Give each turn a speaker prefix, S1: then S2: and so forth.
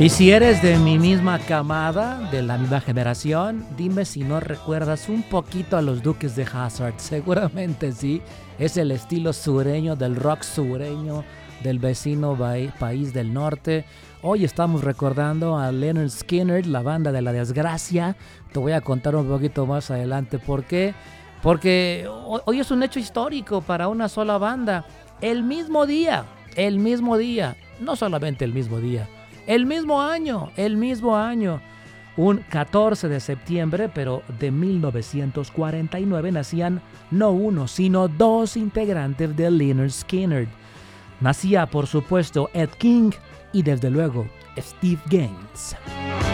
S1: Y si eres de mi misma camada, de la misma generación, dime si no recuerdas un poquito a los Duques de Hazzard. Seguramente sí. Es el estilo sureño del rock sureño del vecino país del norte. Hoy estamos recordando a Lynyrd Skynyrd, la banda de la desgracia. Te voy a contar un poquito más adelante por qué. Porque hoy es un hecho histórico para una sola banda. El mismo día, no solamente el mismo día, el mismo año, un 14 de septiembre, pero de 1949, nacían no uno, sino dos integrantes de Lynyrd Skynyrd. Nacía, por supuesto, Ed King y desde luego Steve Gaines.